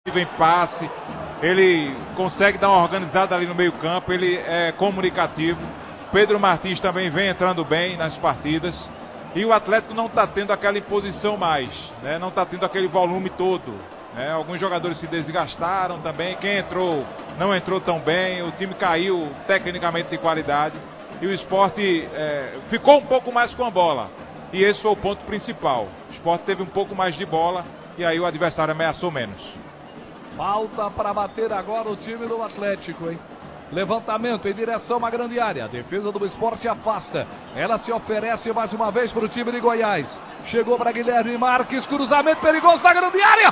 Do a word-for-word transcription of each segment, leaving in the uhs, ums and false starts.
em passe, ele consegue dar uma organizada ali no meio campo, ele é comunicativo. Pedro Martins também vem entrando bem nas partidas. E o Atlético não está tendo aquela imposição mais, né? Não está tendo aquele volume todo, né? Alguns jogadores se desgastaram também. Quem entrou não entrou tão bem. O time caiu tecnicamente de qualidade. E o Sport é, ficou um pouco mais com a bola. E esse foi o ponto principal. O Sport teve um pouco mais de bola e aí o adversário ameaçou menos. Falta para bater agora o time do Atlético, hein? Levantamento em direção à grande área. A defesa do Sport afasta. Ela se oferece mais uma vez para o time de Goiás. Chegou para Guilherme Marques. Cruzamento perigoso na grande área.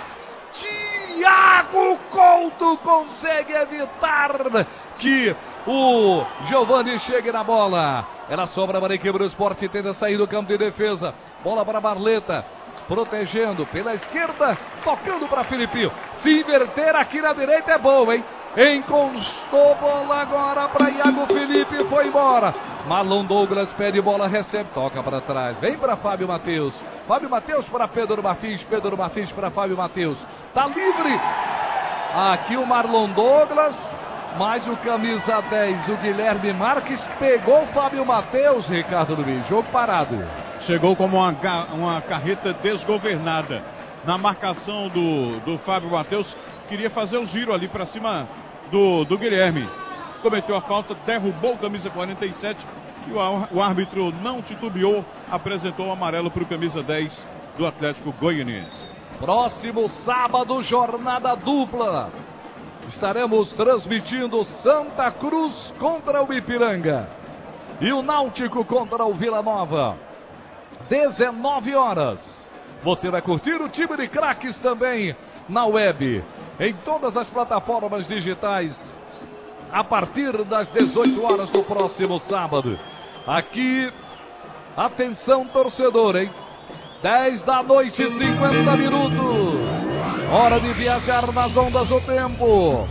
Thiago Couto consegue evitar que o Giovani chegue na bola. Ela sobra para a equipe do Sport. Tenta sair do campo de defesa. Bola para Barleta. Protegendo pela esquerda. Tocando para Filipinho. Se inverter aqui na direita é bom, hein? Encostou bola agora para Iago Felipe, foi embora. Marlon Douglas pede bola, recebe, toca para trás. Vem para Fábio Matheus. Fábio Matheus para Pedro Martins. Pedro Martins para Fábio Matheus. Tá livre. Aqui o Marlon Douglas. Mais o camisa dez, o Guilherme Marques. Pegou o Fábio Matheus, Ricardo Luiz. Jogo parado. Chegou como uma, uma carreta desgovernada. Na marcação do, do Fábio Matheus. Queria fazer o giro ali para cima do, do Guilherme. Cometeu a falta, derrubou o camisa quarenta e sete e o, o árbitro não titubeou, apresentou o amarelo para o camisa dez do Atlético Goianiense. Próximo sábado, jornada dupla. Estaremos transmitindo Santa Cruz contra o Ipiranga e o Náutico contra o Vila Nova. dezenove horas. Você vai curtir o time de craques também na web, em todas as plataformas digitais, a partir das dezoito horas do próximo sábado. Aqui, atenção torcedor, hein? dez da noite, cinquenta minutos. Hora de viajar nas ondas do tempo.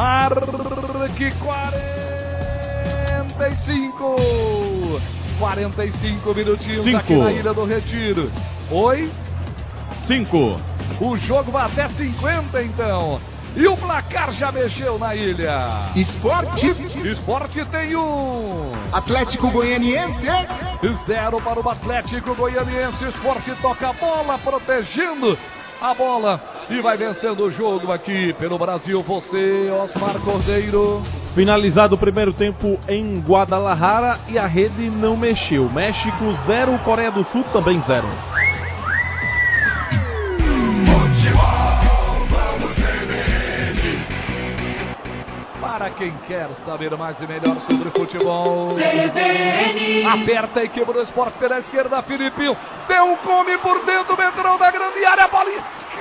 Marque quarenta e cinco. quarenta e cinco minutinhos Cinco. Aqui na Ilha do Retiro. Oi? cinco. O jogo vai até cinquenta então. E o placar já mexeu na ilha. Esporte. Esporte tem um. Atlético Goianiense. Zero para o Atlético Goianiense. Esporte toca a bola, protegendo a bola. E vai vencendo o jogo aqui pelo Brasil. Você, Osmar Cordeiro. Finalizado o primeiro tempo em Guadalajara e a rede não mexeu. México zero, Coreia do Sul também zero. Para quem quer saber mais e melhor sobre futebol, aperta a equipe do Sport pela esquerda, Filipinho, deu um come por dentro, metrô da grande área, a bola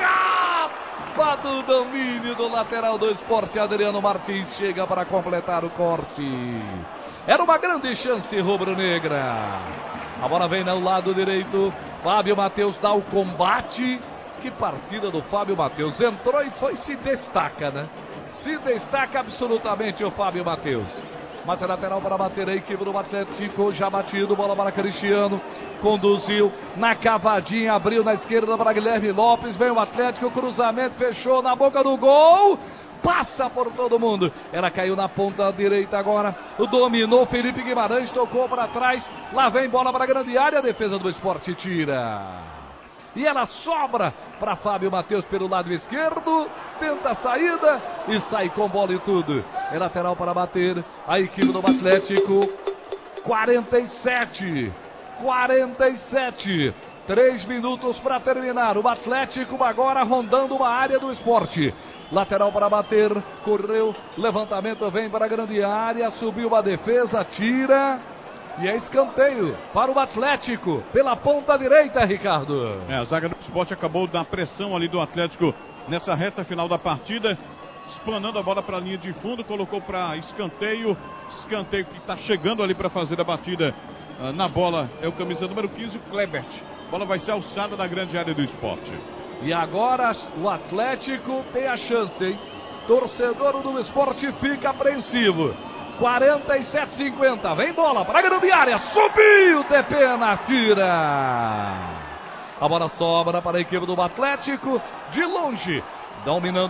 escapa do domínio do lateral do Sport, Adriano Martins chega para completar o corte. Era uma grande chance rubro-negra. A bola vem no lado direito, Fábio Matheus dá o combate. Que partida do Fábio Matheus, entrou e foi, se destaca, né? Se destaca absolutamente o Fábio Matheus. Mas é lateral para bater a equipe do Atlético, já batido, bola para Cristiano, conduziu na cavadinha, abriu na esquerda para Guilherme Lopes, vem o Atlético, cruzamento, fechou na boca do gol, passa por todo mundo, ela caiu na ponta direita agora, dominou Felipe Guimarães, tocou para trás, lá vem bola para a grande área, a defesa do Sport tira. E ela sobra para Fábio Matheus pelo lado esquerdo. Tenta a saída e sai com bola e tudo. É lateral para bater a equipe do Atlético. quarenta e sete. quarenta e sete. Três minutos para terminar. O Atlético agora rondando uma área do Esporte. Lateral para bater. Correu. Levantamento vem para a grande área. Subiu a defesa. Tira. E é escanteio para o Atlético, pela ponta direita, Ricardo. É, a zaga do Sport acabou da pressão ali do Atlético nessa reta final da partida. Esplanando a bola para a linha de fundo, colocou para escanteio. Escanteio que está chegando ali para fazer a batida uh, na bola. É o camisa número quinze, o Klebert. A bola vai ser alçada da grande área do Sport. E agora o Atlético tem a chance, hein? Torcedor do Sport fica apreensivo. quarenta e sete a cinquenta, vem bola para a grande área, subiu, Depena, tira. A bola sobra para a equipe do Atlético, de longe, dominando.